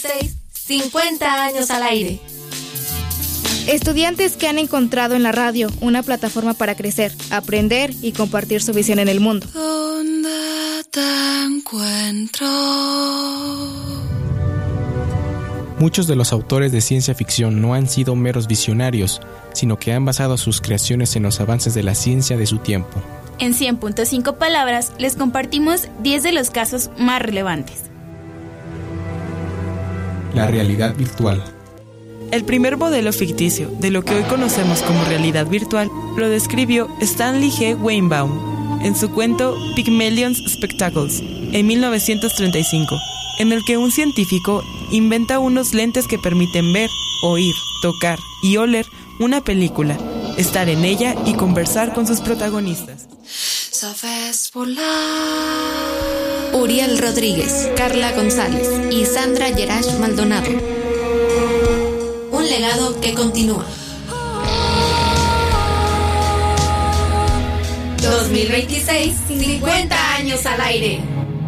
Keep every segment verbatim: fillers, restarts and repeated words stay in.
cincuenta años al aire. Estudiantes que han encontrado en la radio una plataforma para crecer, aprender y compartir su visión en el mundo. ¿Dónde te encuentro? Muchos de los autores de ciencia ficción no han sido meros visionarios, sino que han basado sus creaciones en los avances de la ciencia de su tiempo. En cien punto cinco palabras les compartimos diez de los casos más relevantes. La realidad virtual. El primer modelo ficticio de lo que hoy conocemos como realidad virtual lo describió Stanley G. Weinbaum en su cuento Pygmalion's Spectacles en mil novecientos treinta y cinco, en el que un científico inventa unos lentes que permiten ver, oír, tocar y oler una película, estar en ella y conversar con sus protagonistas. Sabes volar. Uriel Rodríguez, Carla González y Sandra Yerash Maldonado. Un legado que continúa. dos mil veintiséis, cincuenta años al aire.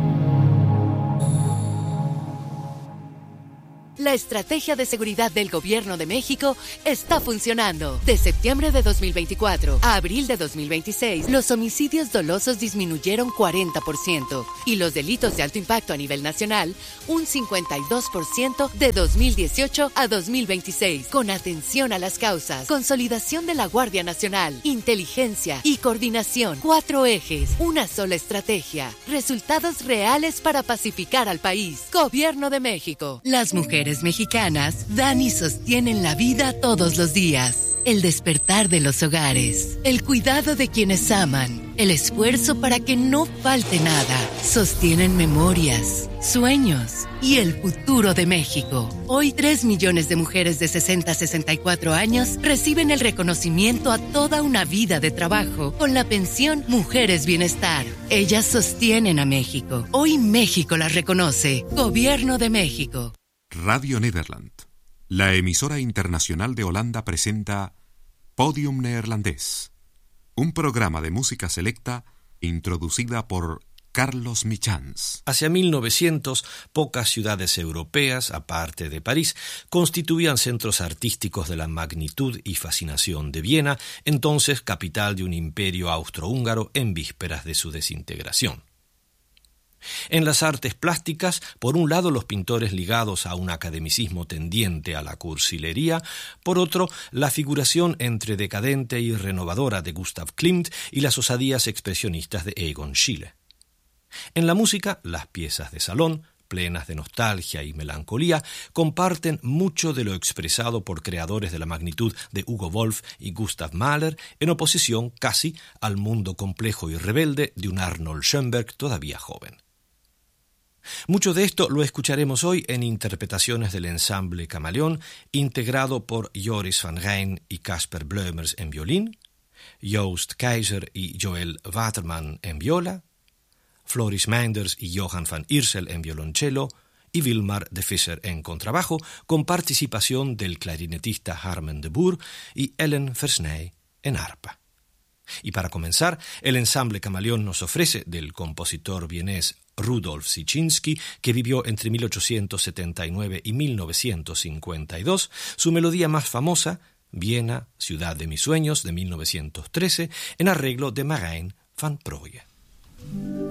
La estrategia de seguridad del Gobierno de México está funcionando. De septiembre de dos mil veinticuatro a abril de dos mil veintiséis, los homicidios dolosos disminuyeron cuarenta por ciento y los delitos de alto impacto a nivel nacional un cincuenta y dos por ciento de dos mil dieciocho a dos mil veintiséis. Con atención a las causas, consolidación de la Guardia Nacional, inteligencia y coordinación. Cuatro ejes, una sola estrategia. Resultados reales para pacificar al país. Gobierno de México. Las mujeres mexicanas dan y sostienen la vida todos los días. El despertar de los hogares, el cuidado de quienes aman, el esfuerzo para que no falte nada. Sostienen memorias, sueños y el futuro de México. Hoy tres millones de mujeres de sesenta a sesenta y cuatro años reciben el reconocimiento a toda una vida de trabajo con la pensión Mujeres Bienestar. Ellas sostienen a México. Hoy México las reconoce. Gobierno de México. Radio Nederland, la emisora internacional de Holanda, presenta Podium Neerlandés, un programa de música selecta introducida por Carlos Michans. Hacia mil novecientos, pocas ciudades europeas, aparte de París, constituían centros artísticos de la magnitud y fascinación de Viena, entonces capital de un imperio austrohúngaro en vísperas de su desintegración. En las artes plásticas, por un lado los pintores ligados a un academicismo tendiente a la cursilería, por otro la figuración entre decadente y renovadora de Gustav Klimt y las osadías expresionistas de Egon Schiele. En la música, las piezas de salón, plenas de nostalgia y melancolía, comparten mucho de lo expresado por creadores de la magnitud de Hugo Wolf y Gustav Mahler, en oposición casi al mundo complejo y rebelde de un Arnold Schoenberg todavía joven. Mucho de esto lo escucharemos hoy en interpretaciones del ensamble Camaleón, integrado por Joris van Rijn y Casper Blömers en violín, Joost Keizer y Joel Waterman en viola, Floris Meinders y Johan van Iersel en violonchelo y Wilmar de Visser en contrabajo, con participación del clarinetista Harmen de Boer y Ellen Versney en arpa. Y para comenzar, el ensamble Camaleón nos ofrece del compositor vienés Rudolf Siczynski, que vivió entre mil ochocientos setenta y nueve y mil novecientos cincuenta y dos, su melodía más famosa, Viena, ciudad de mis sueños, de mil novecientos trece, en arreglo de Marijn van Prooijen.